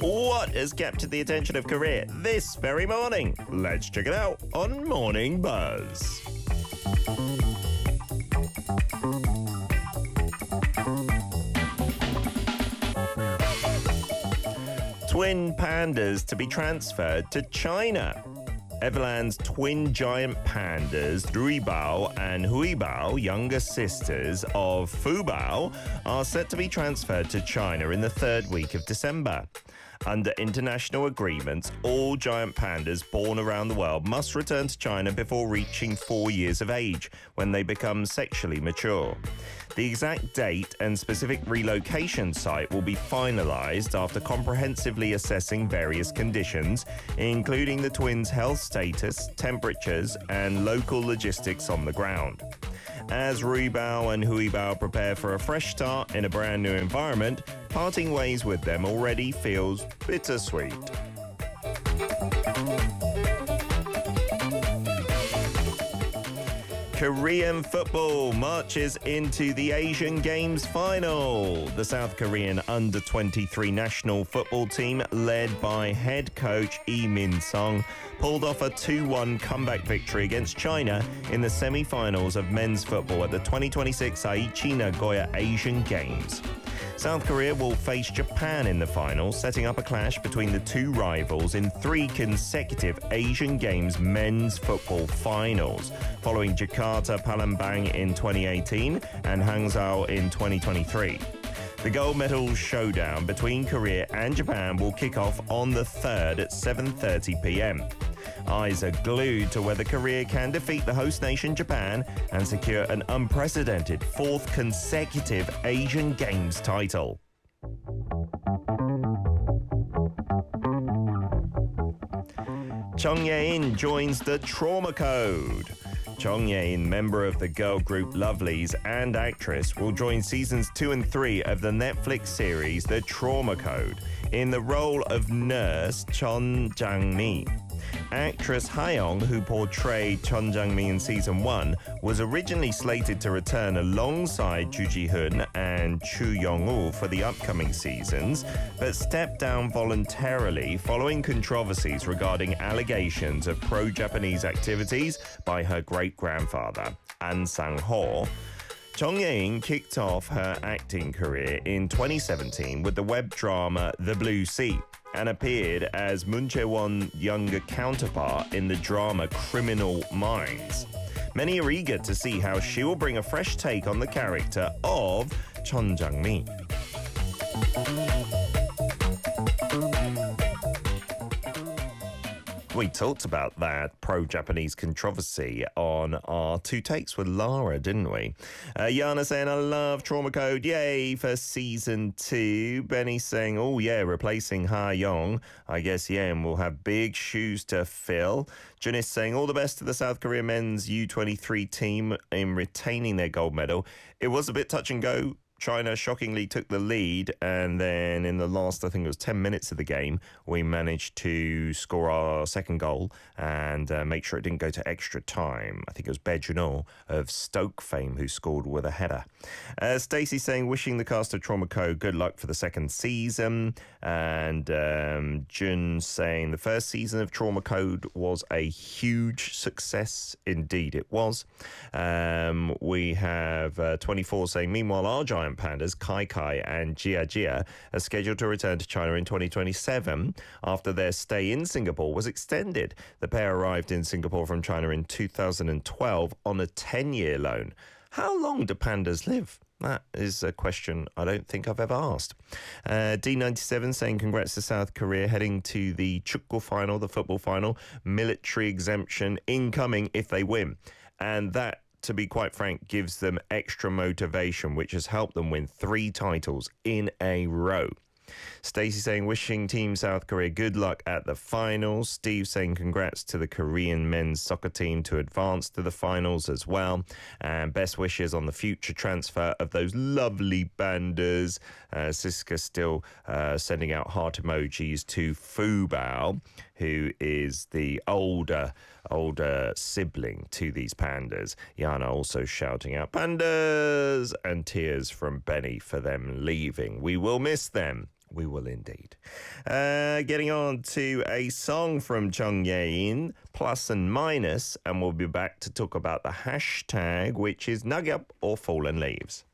What has captured the attention of Korea this very morning? Let's check it out on Morning Buzz. Twin pandas to be transferred to China. Everland's twin giant pandas, Ruibao and Huibao, younger sisters of Fubao, are set to be transferred to China in the third week of December. Under international agreements, all giant pandas born around the world must return to China before reaching 4 years of age, when they become sexually mature. The exact date and specific relocation site will be finalized after comprehensively assessing various conditions, including the twins' health status, temperatures, and local logistics on the ground. As Ruibao and Huibao prepare for a fresh start in a brand new environment, parting ways with them already feels bittersweet. Korean football marches into the Asian Games final. The South Korean under-23 national football team, led by head coach Lee Min-sung, pulled off a 2-1 comeback victory against China in the semi-finals of men's football at the 2026 Aichi Nagoya Asian Games. South Korea will face Japan in the final, setting up a clash between the two rivals in 3 consecutive Asian Games men's football finals, following Jakarta Palembang in 2018 and Hangzhou in 2023. The gold medal showdown between Korea and Japan will kick off on the 3rd at 7:30 p.m. Eyes are glued to whether Korea can defeat the host nation Japan and secure an unprecedented 4th consecutive Asian Games title. Chung Ye-in joins the Trauma Code. Chung Ye-in, member of the girl group Lovelyz and actress, will join seasons 2 and 3 of the Netflix series The Trauma Code in the role of nurse Chon Jang-mi. Actress Hayoung, who portrayed Chon Jang-mi in season 1, was originally slated to return alongside Ju Ji-hoon and Chu Young-woo for the upcoming seasons, but stepped down voluntarily following controversies regarding allegations of pro-Japanese activities by her great-grandfather, An Sang-ho. Chung Ye-in kicked off her acting career in 2017 with the web drama The Blue Sea, and appeared as Moon Jae-won's younger counterpart in the drama Criminal Minds. Many are eager to see how she will bring a fresh take on the character of Chon Jang-mi. We talked about that pro-Japanese controversy on our 2 Takes with Lara, didn't we? Yana saying, I love Trauma Code, yay, for season 2. Benny saying, oh yeah, replacing Ha-young. I guess, yeah, and we'll have big shoes to fill. Janice saying, all the best to the South Korea men's U23 team in retaining their gold medal. It was a bit touch and go. China shockingly took the lead, and then in the last, I think it was 10 minutes of the game, we managed to score our second goal and make sure it didn't go to extra time. I think it was Bae Jun-ho of Stoke fame who scored with a header. Stacey saying, wishing the cast of Trauma Code good luck for the second season. And Jun saying, the first season of Trauma Code was a huge success. Indeed it was. We have 24 saying, meanwhile, our giant pandas, Kai Kai and Jia Jia, are scheduled to return to China in 2027 after their stay in Singapore was extended. The pair arrived in Singapore from China in 2012 on a 10-year loan. How long do pandas live? That is a question I don't think I've ever asked. D97 saying congrats to South Korea heading to the Chukgu final, the football final. Military exemption incoming if they win. And that, to be quite frank, gives them extra motivation, which has helped them win 3 titles in a row. Stacey saying, wishing Team South Korea good luck at the finals. Steve saying congrats to the Korean men's soccer team to advance to the finals as well. And best wishes on the future transfer of those lovely banders. Siska still sending out heart emojis to Fubao, who is the older sibling to these pandas. Yana also shouting out pandas, and tears from Benny for them leaving. We will miss them. We will indeed. Getting on to a song from Chung Ye-in, Plus and Minus, and we'll be back to talk about the hashtag, which is Nugget Up or Fallen Leaves.